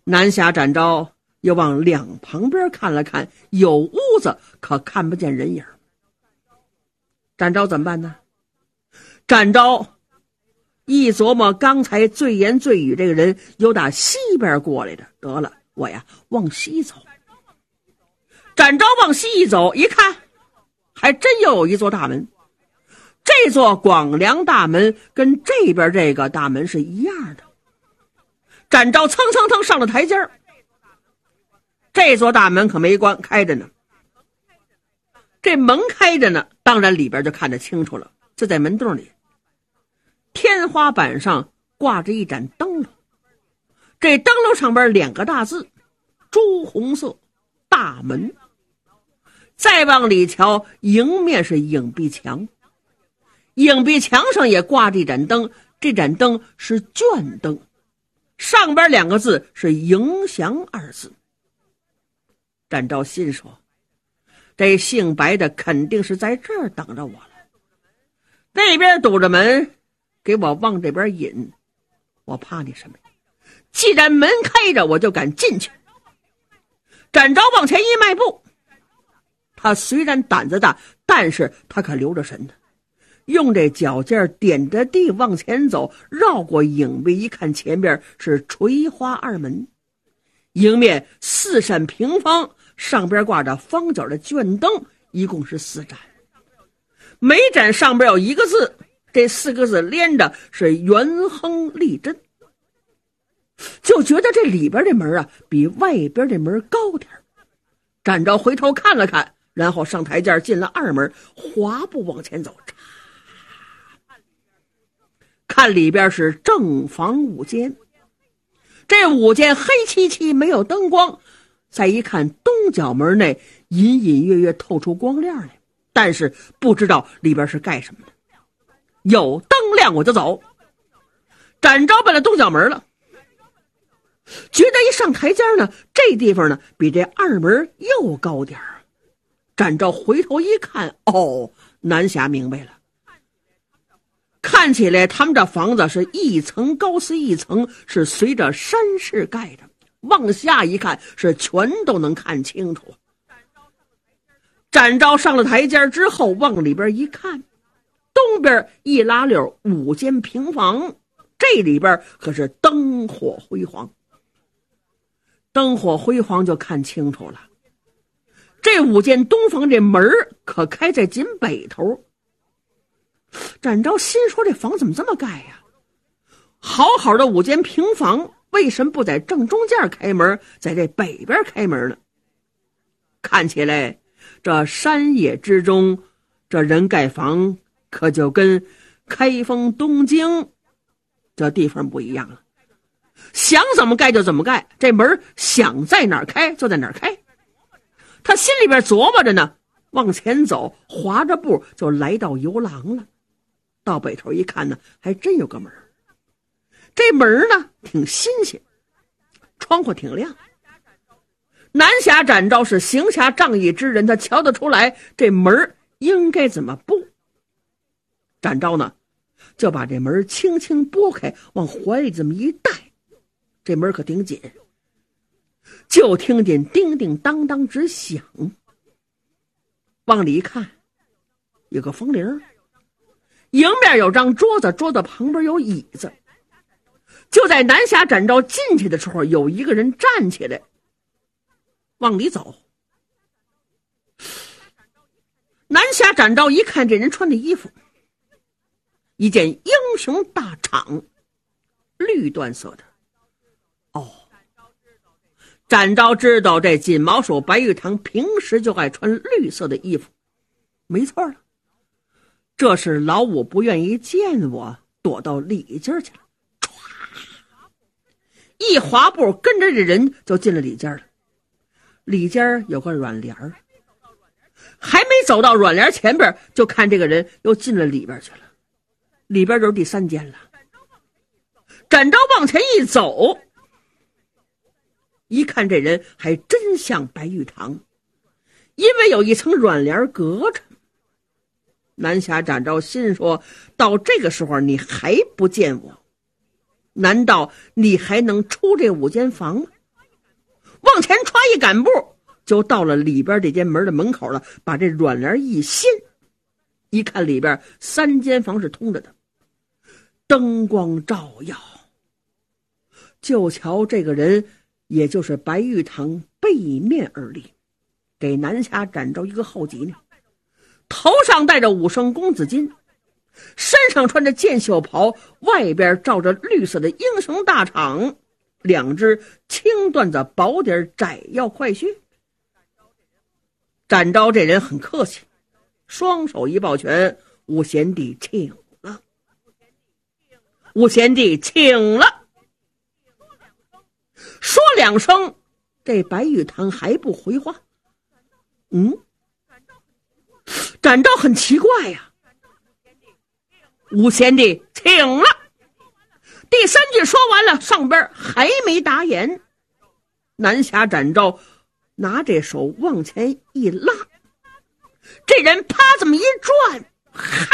南侠展昭又往两旁边看了看，有屋子可看不见人影。展昭怎么办呢？展昭一琢磨，刚才醉言醉语这个人由打西边过来的，得了，我呀往西走。展昭往西一走，一看还真又有一座大门。这座广梁大门跟这边这个大门是一样的。展昭蹭蹭蹭上了台阶儿，这座大门可没关，开着呢。这门开着呢，当然里边就看得清楚了。就在门洞里，天花板上挂着一盏灯笼，这灯笼上边两个大字，朱红色大门。再往里瞧，迎面是影壁墙，影壁墙上也挂着一盏灯，这盏灯是卷灯，上边两个字是迎祥二字。展昭心说，这姓白的肯定是在这儿等着我了，那边堵着门，给我往这边引，我怕你什么？既然门开着，我就敢进去。展昭往前一迈步，他虽然胆子大，但是他可留着神呢，用这脚尖点着地往前走，绕过影壁一看，前边是垂花二门，迎面4扇屏风，上边挂着方角的卷灯，一共是4盏，每盏上边有一个字，这4个字连着是元亨利贞。就觉得这里边这门啊比外边这门高点。展昭回头看了看，然后上台阶进了2门，滑步往前走，看里边是正房5间，这5间黑漆漆，没有灯光。再一看东角门内隐隐约约透出光亮来，但是不知道里边是干什么的。有灯亮我就走。展昭奔了东角门了，觉得一上台阶呢，这地方呢比这2门又高点儿。展昭回头一看，哦，南侠明白了，看起来他们这房子是一层高似一层，是随着山势盖的，往下一看是全都能看清楚。展昭上了台阶之后，往里边一看，东边一拉溜5间平房，这里边可是灯火辉煌。灯火辉煌就看清楚了，这5间东房这门可开在紧北头。展昭心说，这房怎么这么盖呀？好好的5间平房，为什么不在正中间开门，在这北边开门呢？看起来这山野之中，这人盖房可就跟开封东京这地方不一样了，想怎么盖就怎么盖，这门想在哪儿开就在哪儿开。他心里边琢磨着呢，往前走，滑着步就来到游廊了。到北头一看呢，还真有个门，这门呢挺新鲜，窗户挺亮。南侠展昭是行侠仗义之人，他瞧得出来这门应该怎么布。展昭呢就把这门轻轻拨开，往怀里这么一带，这门可挺紧，就听见叮叮当当直响。往里一看，有个风铃，迎面有张桌子，桌子旁边有椅子。就在南侠展昭进去的时候，有一个人站起来往里走。南侠展昭一看这人穿的衣服，一件英雄大氅，绿缎色的。哦，展昭知道这锦毛手白玉堂平时就爱穿绿色的衣服，没错了，这是老五不愿意见我，躲到里间去了。一滑步跟着这人就进了里间了。里间有个软帘，还没走到软帘前边，就看这个人又进了里边去了。里边就是第3间了。展昭往前一走，一看这人还真像白玉堂，因为有一层软帘隔着。南侠展昭心说，到这个时候你还不见我，难道你还能出这5间房吗？ 往前穿一赶步，就到了里边这间门的门口了，把这软帘一掀，一看里边3间房是通着的，灯光照耀，就瞧这个人也就是白玉堂背面而立，给南侠展昭一个后脊呢，头上戴着5升公子巾，身上穿着箭袖袍，外边罩着绿色的英雄大氅，2只青缎子薄底窄腰快靴。展昭这人很客气，双手一抱拳，五贤弟请了，五贤弟请了。说2声，这白玉堂还不回话。展昭很奇怪呀，五贤弟请了。第3句说完了，上边还没答言。南侠展昭拿这手往前一拉，这人啪这么一转，嗨！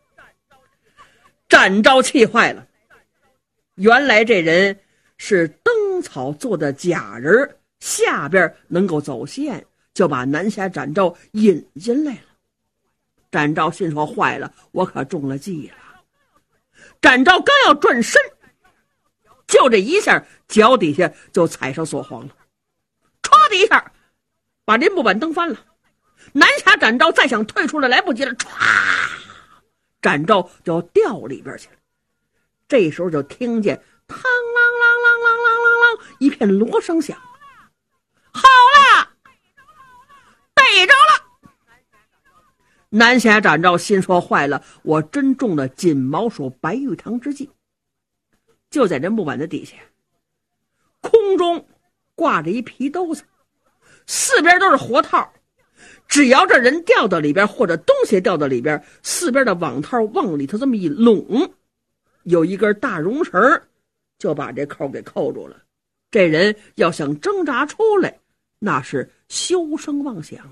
展昭气坏了，原来这人是灯草做的假人，下边能够走线，就把南侠展昭引进来了。展昭心说坏了，我可中了计了。展昭刚要转身，就这一下脚底下就踩上锁簧了，唰的一下把这木板蹬翻了。南侠展昭再想退出来来不及了，唰，展昭就掉里边去了。这时候就听见嘡啷啷啷啷啷啷啷一片锣声响，好了，逮着了。南侠展昭心说坏了，我真中了锦毛鼠白玉堂之计。就在这木板的底下，空中挂着一皮兜子，4边都是活套，只要这人掉到里边或者东西掉到里边，4边的网套往里头这么一拢，有一根大绒绳就把这扣给扣住了。这人要想挣扎出来，那是休生妄想。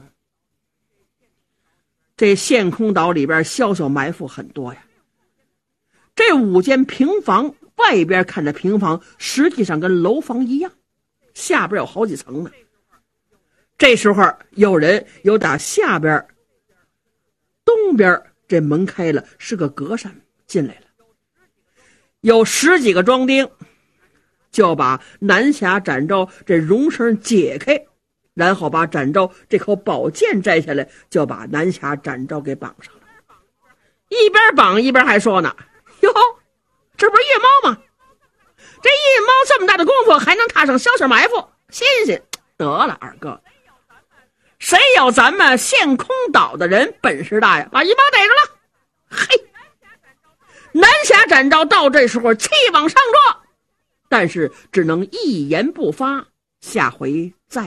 这陷空岛里边小小埋伏很多呀。这5间平房，外边看着平房，实际上跟楼房一样，下边有好几层呢。这时候有人有打下边东边这门开了，是个隔扇进来了，有10几个庄丁就把南侠展昭这绒绳解开，然后把展昭这口宝剑摘下来，就把南侠展昭给绑上了。一边绑一边还说呢，哟，这不是夜猫吗？这夜猫这么大的功夫还能踏上小小埋伏，新鲜得了。二哥，谁有咱们陷空岛的人本事大呀，把夜猫逮着了。嘿，南侠展昭到这时候气往上撞，但是只能一言不发，下回再